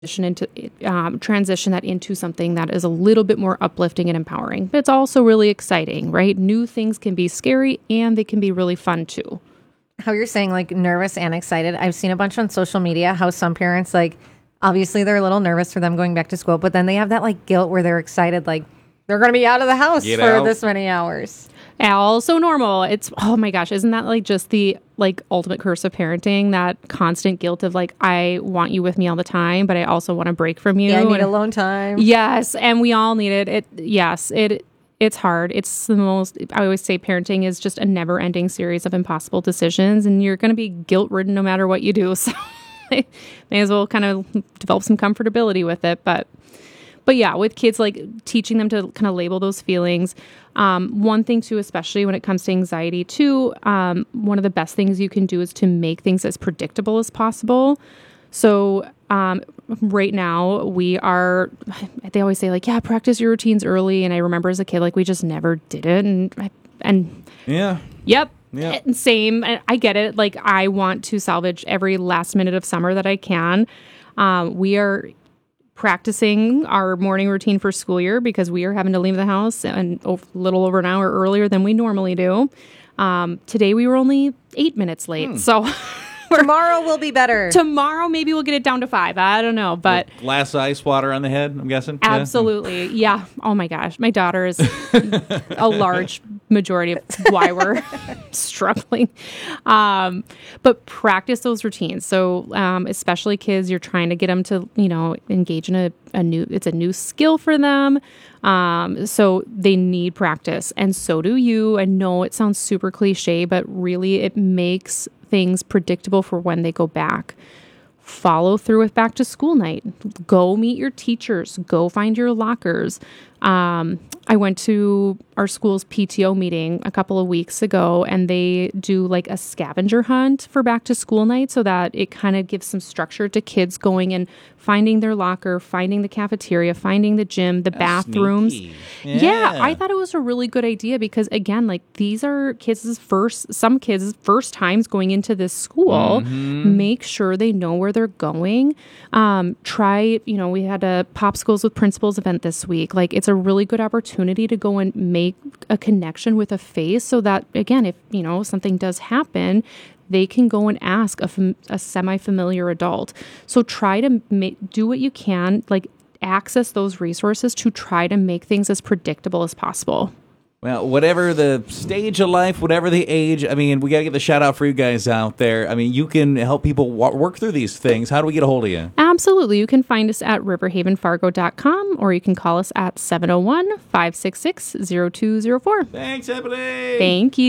transition that into something that is a little bit more uplifting and empowering. But it's also really exciting, right? New things can be scary and they can be really fun too. How you're saying like nervous and excited. I've seen a bunch on social media how some parents like obviously they're a little nervous for them going back to school, but then they have that like guilt where they're excited like they're going to be out of the house for this many hours. Also normal. It's, oh my gosh, isn't that like just the like ultimate curse of parenting? That constant guilt of like, I want you with me all the time, but I also want to break from you. Yeah, I need alone time. Yes, and we all need it. It's hard. It's the most, I always say parenting is just a never ending series of impossible decisions, and you're going to be guilt ridden no matter what you do. So may as well kind of develop some comfortability with it. But yeah, with kids, like teaching them to kind of label those feelings. One thing too, especially when it comes to anxiety too, one of the best things you can do is to make things as predictable as possible. So right now they always say like, yeah, practice your routines early. And I remember as a kid, like we just never did it. And yeah. Yep. Yeah. Same. I get it. Like I want to salvage every last minute of summer that I can. We are practicing our morning routine for school year because we are having to leave the house a little over an hour earlier than we normally do. Today we were only 8 minutes late. So tomorrow will be better. Tomorrow maybe we'll get it down to 5. I don't know, but glass ice water on the head, I'm guessing. Absolutely. Yeah. Oh my gosh. My daughter is a large majority of why we're struggling. But practice those routines. So, especially kids, you're trying to get them to, engage in it's a new skill for them. So they need practice, and so do you. I know it sounds super cliche, but really it makes things predictable for when they go back. Follow through with back to school night. Go meet your teachers. Go find your lockers. I went to our school's PTO meeting a couple of weeks ago, and they do like a scavenger hunt for back to school night so that it kind of gives some structure to kids going and finding their locker, finding the cafeteria, finding the gym, the bathrooms. Yeah, I thought it was a really good idea because again, like these are some kids' first times going into this school. Mm-hmm. Make sure they know where they're going. We had a Popsicles with Principals event this week. Like it's a really good opportunity to go and make a connection with a face so that, again, if, something does happen, they can go and ask a semi-familiar adult. So try to do what you can, like access those resources to try to make things as predictable as possible. Well, whatever the stage of life, whatever the age, I mean, we got to get the shout out for you guys out there. I mean, you can help people work through these things. How do we get a hold of you? Absolutely. You can find us at riverhavenfargo.com or you can call us at 701-566-0204. Thanks, Ebony. Thank you.